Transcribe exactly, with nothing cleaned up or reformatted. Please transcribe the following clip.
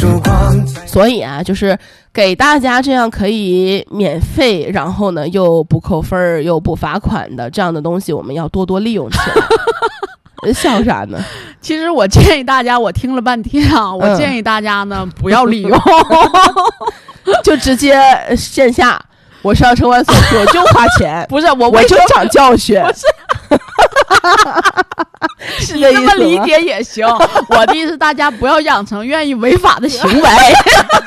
所以啊，就是给大家这样可以免费，然后呢又不扣分又不罚款的这样的东西，我们要多多利用起来。笑啥呢？ 其实我建议大家，我听了半天啊，我建议大家呢、嗯、不要利用， 就直接线下。我上城管所我就花钱， 不是我我就讲教学， 不是。是这么理解也行。我的意思，大家不要养成愿意违法的行为。